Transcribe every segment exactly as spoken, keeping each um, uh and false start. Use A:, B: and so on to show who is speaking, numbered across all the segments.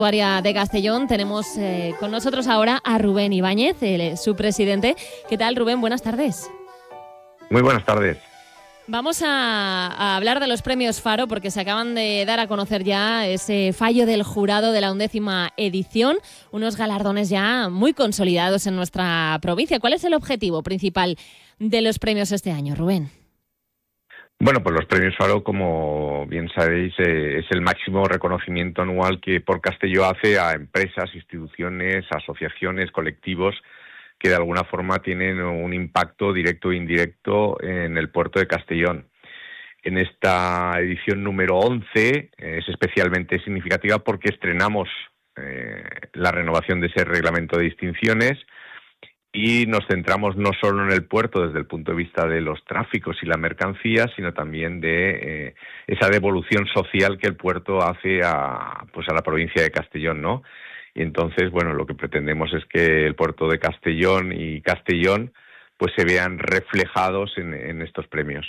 A: De Castellón tenemos eh, con nosotros ahora a Rubén Ibáñez, el, su presidente. ¿Qué tal, Rubén? Buenas tardes.
B: Muy buenas tardes.
A: Vamos a, a hablar de los premios Faro porque se acaban de dar a conocer ya ese fallo del jurado de la undécima edición, unos galardones ya muy consolidados en nuestra provincia. ¿Cuál es el objetivo principal de los premios este año, Rubén?
B: Bueno, pues los premios Faro, como bien sabéis, eh, es el máximo reconocimiento anual que Port Castelló hace a empresas, instituciones, asociaciones, colectivos que de alguna forma tienen un impacto directo e indirecto en el puerto de Castellón. En esta edición número once eh, es especialmente significativa porque estrenamos eh, la renovación de ese reglamento de distinciones y nos centramos no solo en el puerto desde el punto de vista de los tráficos y la mercancía, sino también de eh, esa devolución social que el puerto hace a, pues a la provincia de Castellón, ¿no? Y entonces, bueno, lo que pretendemos es que el puerto de Castellón y Castellón pues se vean reflejados en, en estos premios.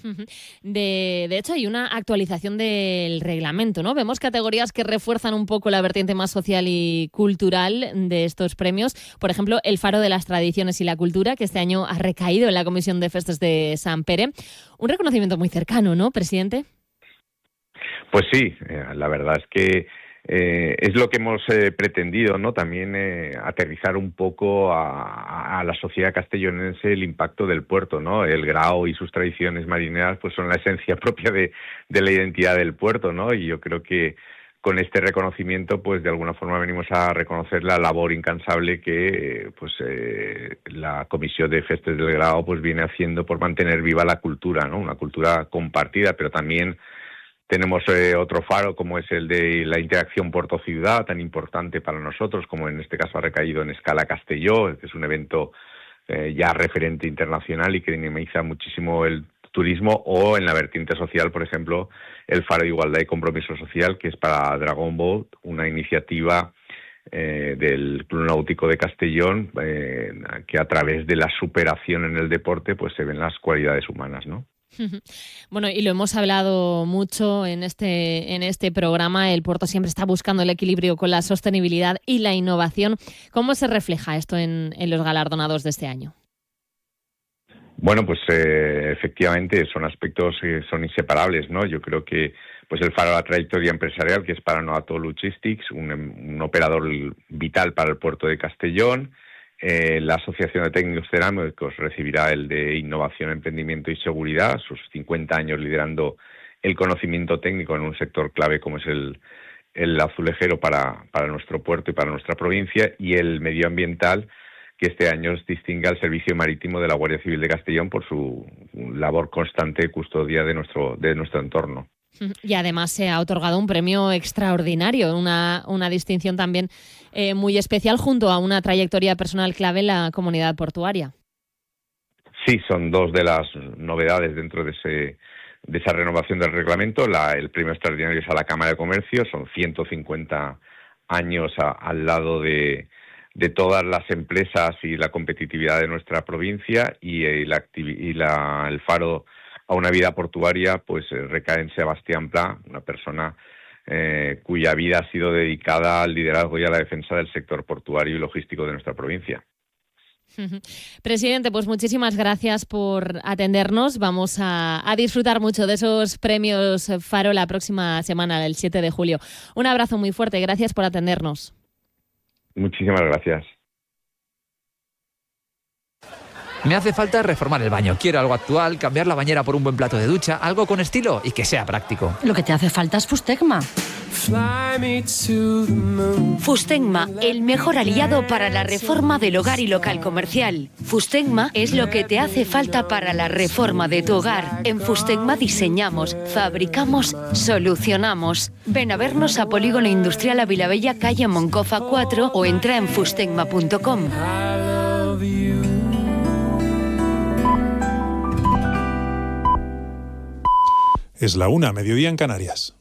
A: De, de hecho, hay una actualización del reglamento, ¿no? Vemos categorías que refuerzan un poco la vertiente más social y cultural de estos premios. Por ejemplo, el Faro de las Tradiciones y la Cultura, que este año ha recaído en la Comisión de Festes de Sant Pere. Un reconocimiento muy cercano, ¿no, presidente?
B: Pues sí, la verdad es que Eh, es lo que hemos eh, pretendido, ¿no? También eh, aterrizar un poco a, a la sociedad castellonense el impacto del puerto, ¿no? El grao y sus tradiciones marineras pues son la esencia propia de, de la identidad del puerto, ¿no? Y yo creo que con este reconocimiento pues de alguna forma venimos a reconocer la labor incansable que pues eh, la Comisión de Festes del Grao pues viene haciendo por mantener viva la cultura, ¿no? Una cultura compartida, pero también tenemos eh, otro faro como es el de la interacción puerto-ciudad, tan importante para nosotros, como en este caso ha recaído en Escala Castelló, que es un evento eh, ya referente internacional y que dinamiza muchísimo el turismo, o en la vertiente social, por ejemplo, el Faro de Igualdad y Compromiso Social, que es para Dragon Boat, una iniciativa eh, del Club Náutico de Castellón, eh, que a través de la superación en el deporte pues se ven las cualidades humanas, ¿no?
A: Bueno, y lo hemos hablado mucho en este, en este programa, el puerto siempre está buscando el equilibrio con la sostenibilidad y la innovación. ¿Cómo se refleja esto en, en los galardonados de este año?
B: Bueno, pues eh, efectivamente son aspectos que son inseparables, ¿no? Yo creo que pues el Faro de la Trayectoria Empresarial, que es para Noato Logistics, un, un operador vital para el puerto de Castellón. Eh, la Asociación de Técnicos Cerámicos recibirá el de Innovación, Emprendimiento y Seguridad, sus cincuenta años liderando el conocimiento técnico en un sector clave como es el, el azulejero para, para nuestro puerto y para nuestra provincia, y el medioambiental, que este año distingue al Servicio Marítimo de la Guardia Civil de Castellón por su labor constante de custodia de nuestro, de nuestro entorno.
A: Y además se ha otorgado un premio extraordinario, una, una distinción también eh, muy especial junto a una trayectoria personal clave en la comunidad portuaria.
B: Sí, son dos de las novedades dentro de ese de esa renovación del reglamento. La, el premio extraordinario es a la Cámara de Comercio, son ciento cincuenta años a, al lado de, de todas las empresas y la competitividad de nuestra provincia, y, y, la, y la, el Faro a una vida portuaria pues eh, recae en Sebastián Pla, una persona eh, cuya vida ha sido dedicada al liderazgo y a la defensa del sector portuario y logístico de nuestra provincia.
A: Presidente, pues muchísimas gracias por atendernos. Vamos a, a disfrutar mucho de esos premios Faro la próxima semana, el siete de julio. Un abrazo muy fuerte, gracias por atendernos.
B: Muchísimas gracias.
C: Me hace falta reformar el baño. Quiero algo actual, cambiar la bañera por un buen plato de ducha, algo con estilo y que sea práctico.
D: Lo que te hace falta es Fustecma. Fustecma, el mejor aliado para la reforma del hogar y local comercial. Fustecma es lo que te hace falta para la reforma de tu hogar. En Fustecma diseñamos, fabricamos, solucionamos. Ven a vernos a Polígono Industrial Avilabella, calle Moncofa cuatro, o entra en fustecma punto com.
E: Es la una, mediodía en Canarias.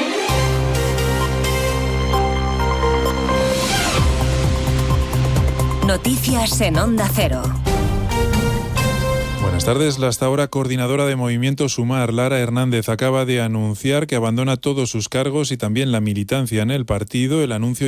F: Noticias en Onda Cero.
E: Buenas tardes. La hasta ahora coordinadora de Movimiento Sumar, Lara Hernández, acaba de anunciar que abandona todos sus cargos y también la militancia en el partido. El anuncio